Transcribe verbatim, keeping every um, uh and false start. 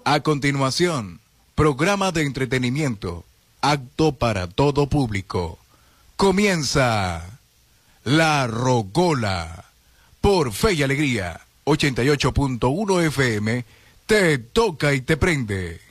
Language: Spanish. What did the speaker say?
A continuación, programa de entretenimiento, apto para todo público. Comienza La Rocola por Fe y Alegría, ochenta y ocho punto uno F M, te toca y te prende.